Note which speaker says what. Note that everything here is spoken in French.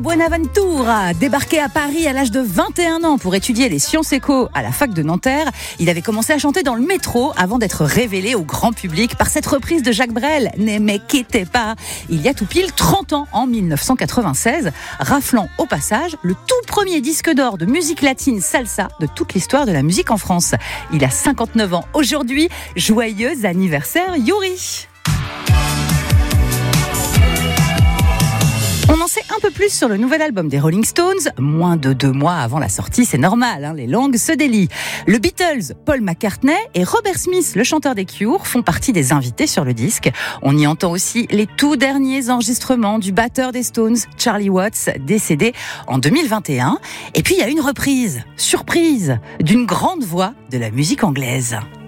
Speaker 1: Buenaventura, débarqué à Paris à l'âge de 21 ans pour étudier les sciences éco à la fac de Nanterre, il avait commencé à chanter dans le métro avant d'être révélé au grand public par cette reprise de Jacques Brel, Ne me quittez pas. Il y a tout pile 30 ans, en 1996, raflant au passage le tout premier disque d'or de musique latine salsa de toute l'histoire de la musique en France. Il a 59 ans aujourd'hui. Joyeux anniversaire, Yuri! On en sait un peu plus sur le nouvel album des Rolling Stones. Moins de 2 mois avant la sortie, c'est normal, les langues se délient. Le Beatles, Paul McCartney et Robert Smith, le chanteur des Cure, font partie des invités sur le disque. On y entend aussi les tout derniers enregistrements du batteur des Stones, Charlie Watts, décédé en 2021. Et puis il y a une reprise, surprise, d'une grande voix de la musique anglaise.